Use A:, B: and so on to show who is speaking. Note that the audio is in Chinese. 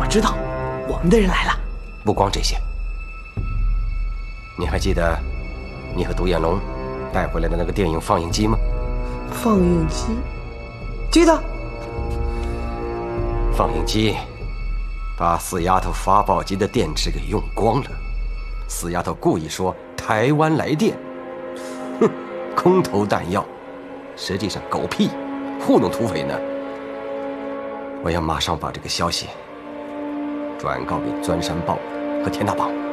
A: 知道我们的人来了。
B: 不光这些，你还记得你和独眼龙带回来的那个电影放映机吗？
A: 放映机，记得。
B: 放映机把死丫头发报机的电池给用光了。死丫头故意说台湾来电，哼，空投弹药，实际上狗屁，糊弄土匪呢。我要马上把这个消息转告给钻山报和天大报。